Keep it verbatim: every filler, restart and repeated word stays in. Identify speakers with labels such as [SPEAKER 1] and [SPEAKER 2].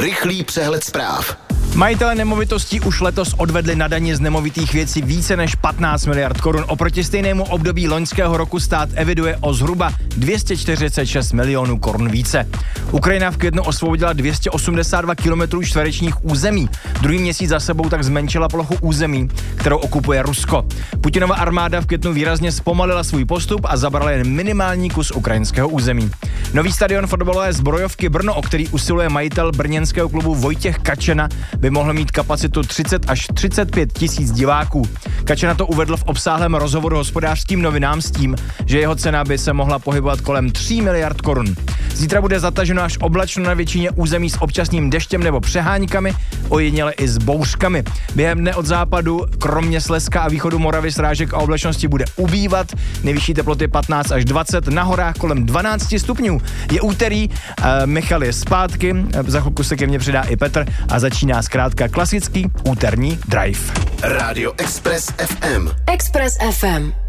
[SPEAKER 1] Rychlý přehled zpráv.
[SPEAKER 2] Majitelé nemovitostí už letos odvedli na daně z nemovitých věcí více než patnáct miliard korun. Oproti stejnému období loňského roku stát eviduje o zhruba dvě stě čtyřicet šest milionů korun více. Ukrajina v květnu osvobodila dvě stě osmdesát dva kilometrů čtverečních území. Druhý měsíc za sebou tak zmenšila plochu území, kterou okupuje Rusko. Putinova armáda v květnu výrazně zpomalila svůj postup a zabrala jen minimální kus ukrajinského území. Nový stadion fotbalové Zbrojovky Brno, o který usiluje majitel brněnského klubu Vojtěch Kačena, by mohl mít kapacitu třicet až třicet pět tisíc diváků. Kačena to uvedl v obsáhlém rozhovoru Hospodářským novinám s tím, že jeho cena by se mohla pohybovat kolem tří miliard korun. Zítra bude zataženo až oblačno na většině území s občasným deštěm nebo přeháňkami, ojediněle i s bouřkami. Během dne od západu, kromě Slezska a východu Moravy, srážek a oblačnosti bude ubývat. Nejvyšší teploty patnáct až dvacet, na horách kolem dvanáct stupňů. Je úterý, uh, Michal je zpátky, za chvilku se ke mně přidá i Petr a začíná zkrátka klasický úterní drive.
[SPEAKER 1] Rádio Express ef em.
[SPEAKER 3] Express ef em.